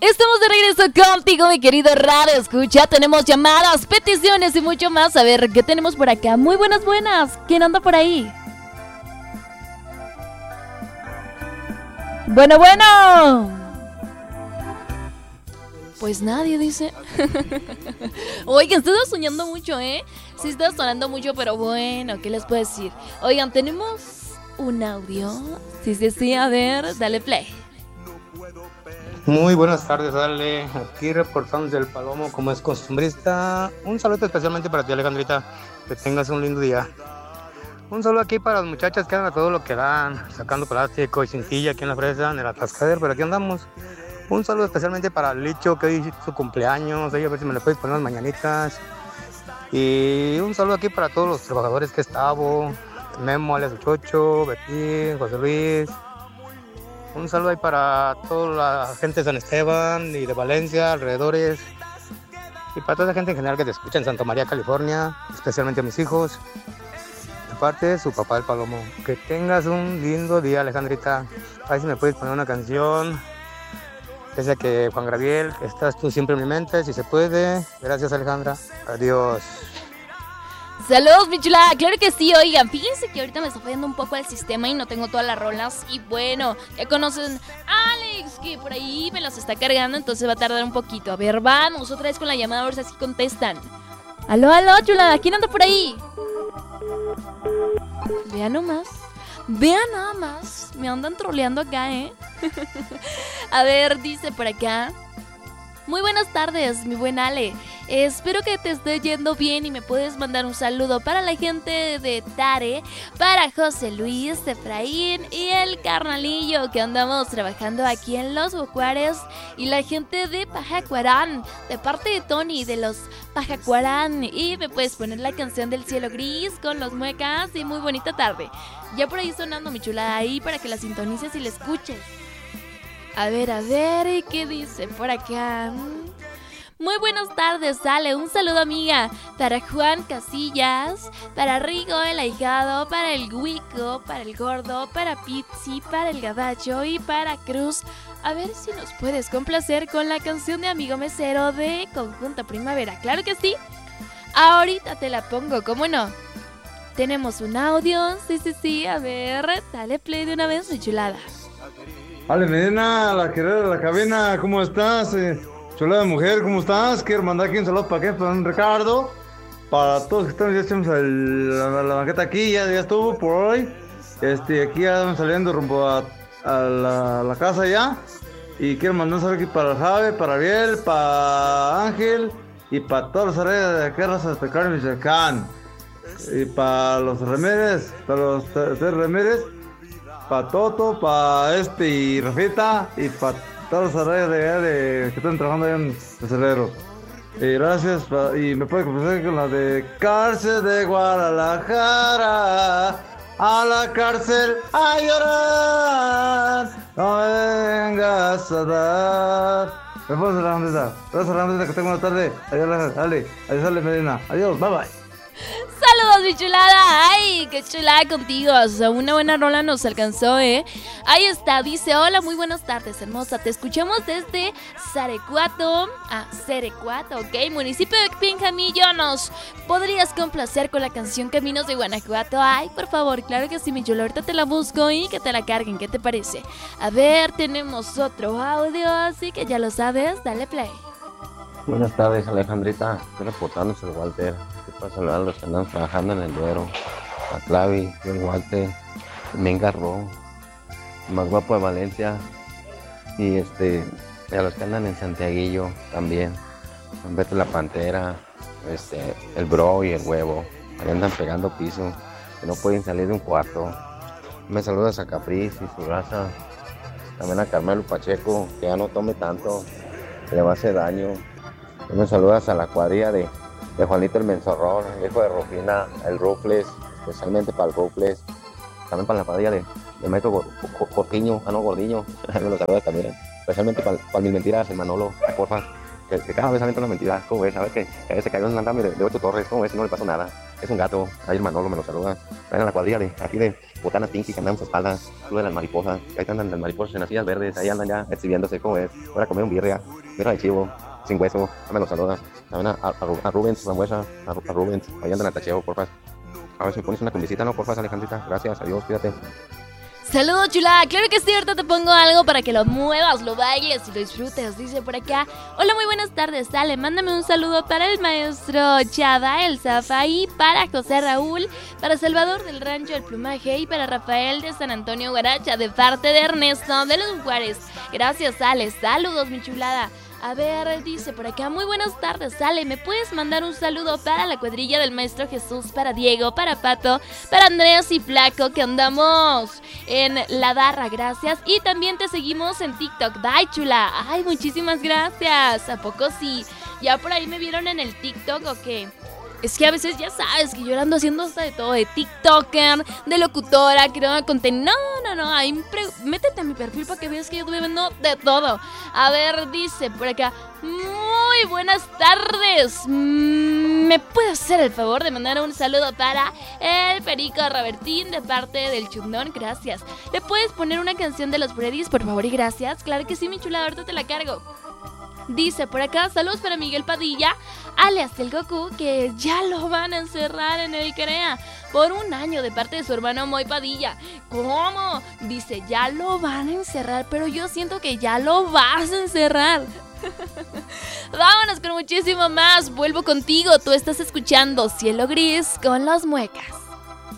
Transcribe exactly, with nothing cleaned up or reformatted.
Estamos de regreso contigo, mi querido Radio Escucha. Tenemos llamadas, peticiones y mucho más. A ver, ¿qué tenemos por acá? Muy buenas, buenas. ¿Quién anda por ahí? Bueno, bueno. Pues nadie dice. Oigan, estoy soñando mucho, ¿eh? Sí, estoy sonando mucho, pero bueno, ¿qué les puedo decir? Oigan, tenemos un audio. Sí, sí, sí, a ver, dale play. Muy buenas tardes, Ale. Aquí reportando del Palomo, como es costumbrista. Un saludo especialmente para ti, Alejandrita. Que tengas un lindo día. Un saludo aquí para las muchachas que andan a todo lo que dan, sacando plástico y cintilla aquí en la fresa, en el atascadero, pero aquí andamos. Un saludo especialmente para Licho, que hoy es su cumpleaños. Ahí a ver si me le puedes poner las mañanitas. Y un saludo aquí para todos los trabajadores que es Tavo, Memo, alias Chocho, Betín, José Luis. Un saludo ahí para toda la gente de San Esteban y de Valencia, alrededores. Y para toda la gente en general que te escucha en Santa María, California, especialmente a mis hijos. De parte de su papá, el Palomo. Que tengas un lindo día, Alejandrita. A ver si me puedes poner una canción. Desde que Juan Gabriel, que estás tú siempre en mi mente, si se puede. Gracias, Alejandra. Adiós. Saludos, mi chula. Claro que sí, oigan, fíjense que ahorita me está fallando un poco el sistema y no tengo todas las rolas. Y bueno, ya conocen a Alex, que por ahí me las está cargando, entonces va a tardar un poquito. A ver, vamos otra vez con la llamada, a ver si así contestan. Aló, aló, chula, ¿quién anda por ahí? Vean nomás. Vean nada más. Me andan troleando acá, ¿eh? A ver, dice por acá. Muy buenas tardes, mi buen Ale. Eh, espero que te esté yendo bien y me puedes mandar un saludo para la gente de Tare, para José Luis, Efraín y el carnalillo que andamos trabajando aquí en Los Bocuares y la gente de Pajacuarán, de parte de Tony de los Pajacuarán. Y me puedes poner la canción del cielo gris con los muecas y muy bonita tarde. Ya por ahí sonando, mi chula, ahí para que la sintonices y la escuches. A ver, a ver, ¿qué dice por acá? Muy buenas tardes, Ale. Un saludo, amiga. Para Juan Casillas, para Rigo, el ahijado, para el Huico, para el Gordo, para Pizzi, para el Gabacho y para Cruz. A ver si nos puedes complacer con la canción de Amigo Mesero de Conjunto Primavera. Claro que sí. Ahorita te la pongo, ¿cómo no? Tenemos un audio. Sí, sí, sí. A ver, dale play de una vez, mi chulada. Ale Medina, la querida de la cabina, ¿cómo estás? Eh, chulada mujer, ¿cómo estás? Quiero mandar aquí un saludo para qué, para un Ricardo, para todos los que están, ya estamos el, la, la banqueta aquí, ya, ya estuvo por hoy. Este, aquí ya vamos saliendo rumbo a, a la, la casa ya. Y quiero mandar un saludo aquí para Javi, para Ariel, para Ángel y para todos los áreas de aquí, Raza de Carmen Michoacán. Y para los Remedios, para los tres Remedios. Para Toto, para este y Rafita y para todos los arrayos de, de que están trabajando allá en Cerrero. Y gracias, pa, y me puede comenzar con la de Cárcel de Guadalajara, a la cárcel a llorar, no me vengas a dar. Me puedo cerrar, Andrés. Gracias, Andrés, que tenga una tarde. Adiós, dale, adiós, Ale Medina. Adiós, bye bye. Saludos, mi chulada. Ay, qué chulada contigo. O sea, una buena rola nos alcanzó, ¿eh? Ahí está, dice, hola, muy buenas tardes, hermosa. Te escuchamos desde Zarecuato. Ah, Zarecuato, ok. Municipio de Pinjamillo. ¿Nos podrías complacer con la canción Caminos de Guanajuato? Ay, por favor, claro que sí, mi chula. Ahorita te la busco y que te la carguen. ¿Qué te parece? A ver, tenemos otro audio, así que ya lo sabes. Dale play. Buenas tardes, Alejandrita. Estoy reportándose el Walter. Para saludar a los que andan trabajando en el Duero, a Clavi, el Walter, Mengarro, el más guapo de Valencia, y este, y a los que andan en Santiaguillo también, Beto la Pantera, este, el Bro y el Huevo, ahí andan pegando piso, que no pueden salir de un cuarto. Me saludas a Capriz y su raza, también a Carmelo Pacheco, que ya no tome tanto, que le va a hacer daño. Y me saludas a la cuadrilla de de Juanito el Menzorrón, el hijo de Rufina, el Rufles, especialmente para el Rufles, también para la cuadrilla de, de Maestro Cortiño, ah no, Gordiño, me lo saludas también, especialmente para, para mis mentiras, el Manolo, porfa, que, que cada vez avienta una mentira, ¿cómo ves? A ver que, que se cayó en un andamio de, de ocho torres, ¿cómo ves? No le pasó nada. Es un gato. Ahí el Manolo me lo saluda. Vayan a la cuadrilla de aquí de Botana Pinky que andamos a espaldas. Club de las mariposas. Ahí andan las mariposas en las sillas verdes. Ahí andan ya exhibiéndose como es. Voy a comer un birria. Birria de chivo. Sin hueso. Me lo saluda. También a, a, a Rubens, Samuesa. A, a Rubens. Ahí andan al tacheo, porfa. A ver si me pones una convisita, ¿no? Porfa, Alejandrita. Gracias. Adiós. Cuídate. Saludos, chula. Claro que sí, ahorita te pongo algo para que lo muevas, lo bailes y lo disfrutes. Dice por acá: hola, muy buenas tardes, Ale. Mándame un saludo para el maestro Chava, el Zafaí, para José Raúl, para Salvador del Rancho del Plumaje y para Rafael de San Antonio Guaracha, de parte de Ernesto de los Juárez. Gracias, Ale. Saludos, mi chulada. A ver, dice por acá: muy buenas tardes, Ale. ¿Me puedes mandar un saludo para la cuadrilla del Maestro Jesús, para Diego, para Pato, para Andrés y Flaco, que andamos en La Darra? Gracias. Y también te seguimos en TikTok. Bye, chula. Ay, muchísimas gracias. ¿A poco sí? ¿Ya por ahí me vieron en el TikTok o qué? Es que a veces ya sabes que yo ando haciendo hasta de todo, de TikToker, de locutora, creadora de contenido. No, no, no, ahí pre- métete a mi perfil para que veas que yo estoy viendo de todo. A ver, dice por acá: muy buenas tardes. ¿Me puedes hacer el favor de mandar un saludo para el Perico Robertín de parte del Chundón? Gracias. ¿Le puedes poner una canción de los Freddys, por favor y gracias? Claro que sí, mi chula, ahorita te la cargo. Dice por acá: saludos para Miguel Padilla, alias el Goku, que ya lo van a encerrar en el CREA por un año de parte de su hermano Moy Padilla. ¿Cómo? Dice, ya lo van a encerrar, pero yo siento que ya lo vas a encerrar. Vámonos con muchísimo más. Vuelvo contigo. Tú estás escuchando Cielo Gris con Los Muecas.